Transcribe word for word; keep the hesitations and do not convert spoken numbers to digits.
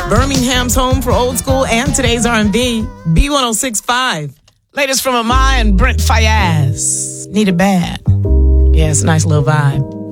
Birmingham's home for old school and today's R and B. B one oh six point five. Latest from Amai and Brent Fayez. Need it bad. Yeah, it's a nice little vibe.